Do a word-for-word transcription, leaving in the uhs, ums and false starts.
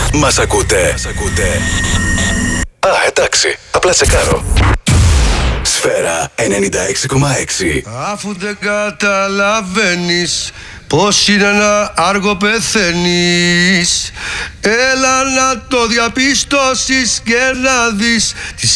Μας ακούτε? Μας ακούτε? Α, εντάξει. Απλά τσεκάρω. Σφαίρα ενενήντα έξι κόμμα έξι. Αφού δεν καταλαβαίνεις πως είναι να άργο πεθαίνεις, έλα να το διαπιστώσεις και να δεις τις